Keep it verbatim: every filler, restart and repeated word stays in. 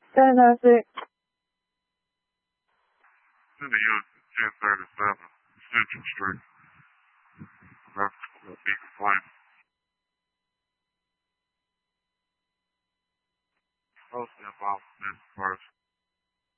ten oh six. In the U S ten thirty-seven, Central Street. That's what be complaining. Supposed to involve this person.